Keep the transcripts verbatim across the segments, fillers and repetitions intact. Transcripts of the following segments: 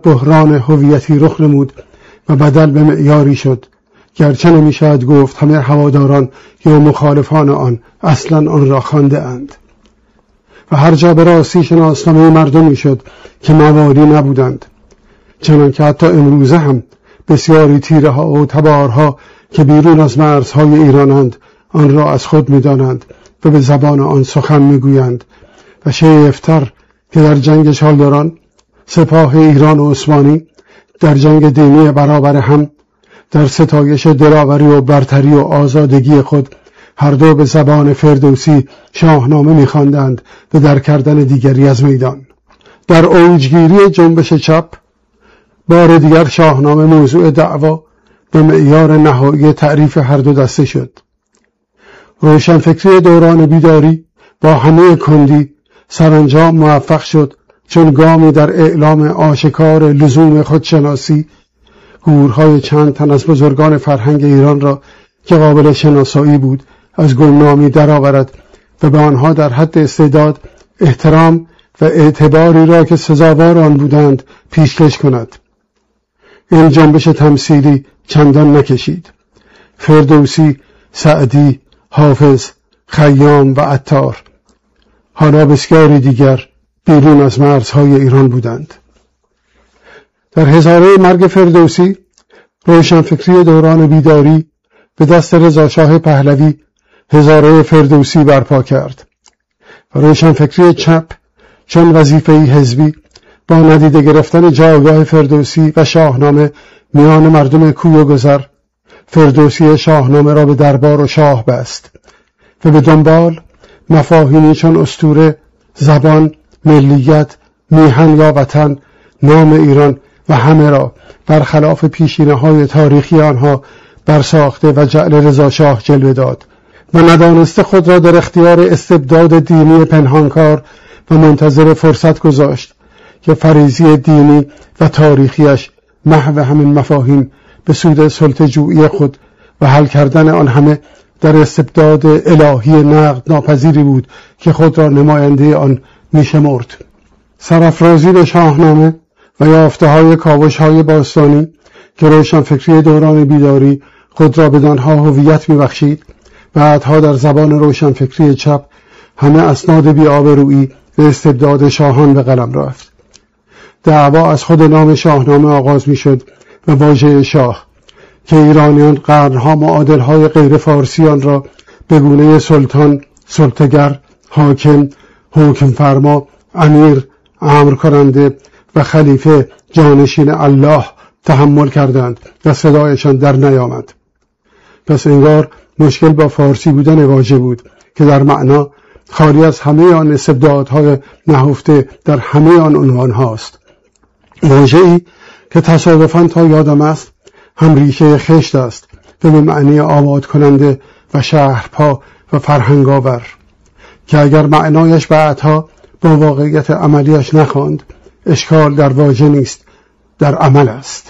بحران هویتی رخ نمود و بدل به معیاری شد، گرچه نمی‌شود گفت همه هواداران یا مخالفان آن اصلا آن را خوانده اند. و هر جا به راستی شناسنامه مردمی شد که مواری نبودند، چنان که حتی امروزه هم بسیاری تیره ها و تبارها که بیرون از مرزهای ایرانند آن را از خود می‌دانند و به زبان آن سخن می‌گویند. و شیفتر که در جنگ چالدران سپاه ایران و عثمانی در جنگ دینی برابر هم در ستایش دلاوری و برتری و آزادگی خود هر دو به زبان فردوسی شاهنامه می‌خواندند و در کردن دیگری از میدان. در اوجگیری جنبش چپ بار دیگر شاهنامه موضوع دعوا به معیار نهایی تعریف هر دو دسته شد. روشنفکری دوران بیداری با همه کندی سرانجام موفق شد چون گامی در اعلام آشکار لزوم خودشناسی گورهای چند تن از بزرگان فرهنگ ایران را که قابل شناسایی بود از گمنامی درآورد و به آنها در حد استعداد احترام و اعتباری را که سزاوار آن بودند پیشکش کند. این جنبش تمثیلی چندان نکشید. فردوسی، سعدی، حافظ، خیام و عطار حالا بسیاری دیگر بیرون از مرزهای ایران بودند. در هزاره مرگ فردوسی روشنفکری دوران بیداری به دست رضاشاه پهلوی هزاره فردوسی برپا کرد و روشنفکری چپ چون وظیفه‌ای حزبی با ندیده گرفتن جایگاه فردوسی و شاهنامه میان مردم کوی و گذر فردوسی شاهنامه را به دربار و شاه بست و به دنبال مفاهیمی چون اسطوره، زبان، ملیت، میهن یا وطن، نام ایران و همه را برخلاف پیشینه‌های تاریخی آنها برساخته و جعل رضاشاه جلوه داد و ندانسته خود را در اختیار استبداد دینی پنهانکار و منتظر فرصت گذاشت که فریضی دینی و تاریخیش محو همین مفاهیم به سود سلطه‌جویی خود و حل کردن آن همه در استبداد الهی نقد ناپذیری بود که خود را نماینده آن میشمرد. سرافرازی به شاهنامه و یافته‌های کاوش‌های باستانی که روشنفکری دوران بیداری خود را بدانها هویت می‌بخشید، بعدها در زبان روشنفکری چپ همه اسناد بی‌آبرویی به استبداد شاهان به قلم رفت. دعوا از خود نام شاهنامه آغاز می‌شد و واژه شاه که ایرانیان قرنها معادل‌های غیر فارسیان را به گونه سلطان، سلطه‌گر، حاکم، حکم فرما، امیر، امر کننده و خلیفه جانشین الله تحمل کردند و صدایشان در نیامد. پس انگار مشکل با فارسی بودن واژه بود که در معنا خالی از همه آن استبدادهای نهفته در همه آن عنوان هاست. واژه‌ای که تصادفاً تا یادم است هم ریشه خشت است و به معنی آباد کننده و شهرپا و فرهنگاور که اگر معنایش بعدها با واقعیت عملیش نخواند اشکال در واژه نیست، در عمل است.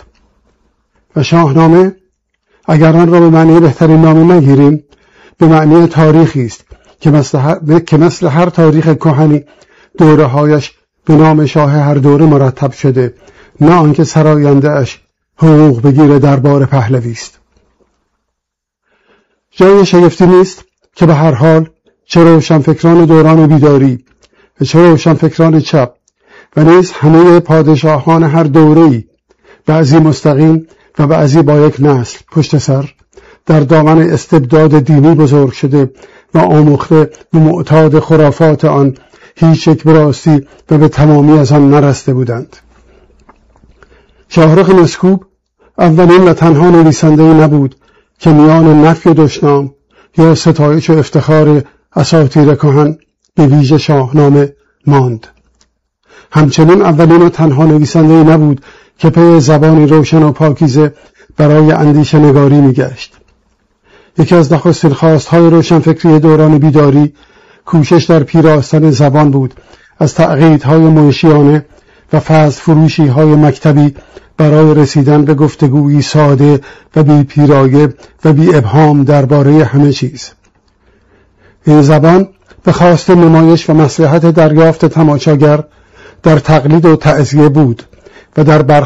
و شاهنامه اگر آن را به معنی بهترین نام نگیریم به معنی تاریخی است که مثل هر, که مثل هر تاریخ کهنی دوره‌هایش به نام شاه هر دوره مرتب شده، نه آنکه سراینده اش حقوق بگیر دربار پهلوی است. جای شگفتی نیست که به هر حال چه روشنفکران دوران بیداری و چه روشنفکران چپ و نیز همه پادشاهان هر دوره‌ای بعضی مستقیم و بعضی با یک نسل پشت سر در دامن استبداد دینی بزرگ شده و آموخته به معتاد خرافات آن هیچ یک براستی و به تمامی از آن نرسته بودند. شاهرخ مسکوب اولین و تنها نویسنده‌ای نبود که میان نفی و دشنام یا ستایش و افتخار اساطیر کهن به ویژه شاهنامه ماند. همچنین اولین و تنها نویسنده‌ای نبود که پی زبانی روشن و پاکیزه برای اندیشه نگاری می‌گشت. یکی از نخستین خواست‌های روشنفکری دوران بیداری کوشش در پیراستن زبان بود از تعقیدهای منشیانه و فضل فروشی‌های مکتبی برای رسیدن به گفتگویی ساده و بی پیرایه و بی ابهام درباره همه چیز. این زبان به خواست نمایش و مصلحت دریافت تماشاگر در تقلید و تعزیه بود و در